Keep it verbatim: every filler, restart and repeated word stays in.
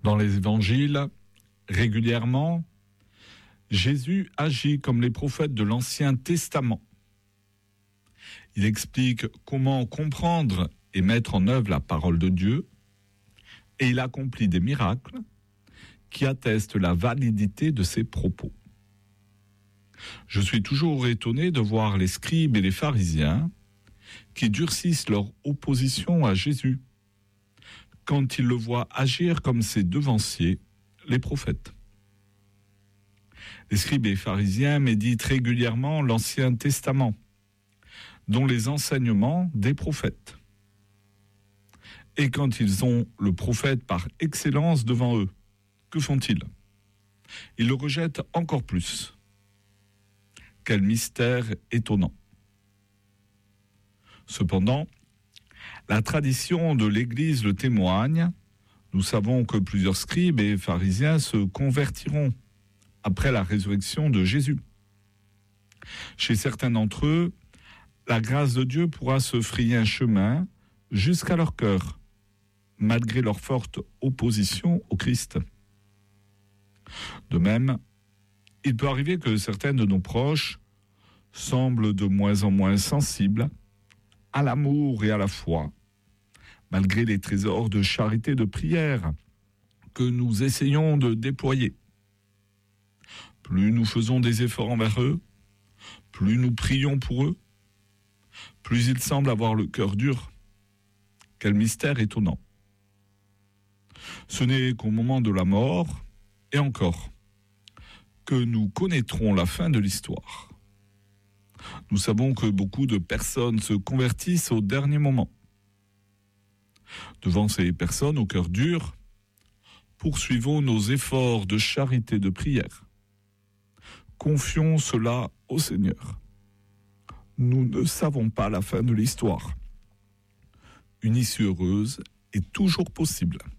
Dans les évangiles, régulièrement, Jésus agit comme les prophètes de l'Ancien Testament. Il explique comment comprendre et mettre en œuvre la parole de Dieu, et il accomplit des miracles qui attestent la validité de ses propos. Je suis toujours étonné de voir les scribes et les pharisiens qui durcissent leur opposition à Jésus quand ils le voient agir comme ses devanciers, les prophètes. Les scribes et les pharisiens méditent régulièrement l'Ancien Testament, dont les enseignements des prophètes. Et quand ils ont le prophète par excellence devant eux, que font-ils ? Ils le rejettent encore plus. Quel mystère étonnant. Cependant, la tradition de l'Église le témoigne. Nous savons que plusieurs scribes et pharisiens se convertiront après la résurrection de Jésus. Chez certains d'entre eux, la grâce de Dieu pourra se frayer un chemin jusqu'à leur cœur, malgré leur forte opposition au Christ. De même, il peut arriver que certains de nos proches semblent de moins en moins sensibles à l'amour et à la foi, malgré les trésors de charité et de prière que nous essayons de déployer. Plus nous faisons des efforts envers eux, plus nous prions pour eux, plus ils semblent avoir le cœur dur. Quel mystère étonnant. Ce n'est qu'au moment de la mort, et encore, que nous connaîtrons la fin de l'histoire. Nous savons que beaucoup de personnes se convertissent au dernier moment. Devant ces personnes au cœur dur, poursuivons nos efforts de charité, de prière. Confions cela au Seigneur. Nous ne savons pas la fin de l'histoire. Une issue heureuse est toujours possible.